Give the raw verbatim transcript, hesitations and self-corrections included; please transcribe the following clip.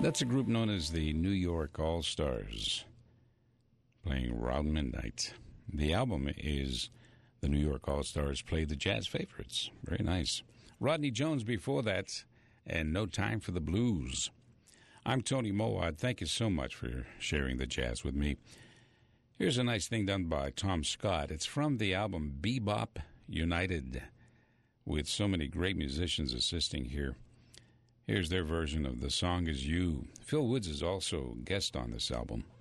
That's a group known as the New York All-Stars, playing Round Midnight. The album is the New York All-Stars Play the Jazz Favorites. Very nice. Rodney Jones before that, and No Time for the Blues. I'm Tony Mowat. Thank you so much for sharing the jazz with me. Here's a nice thing done by Tom Scott. It's from the album Bebop United, with so many great musicians assisting here. Here's their version of The Song Is You. Phil Woods is also a guest on this album.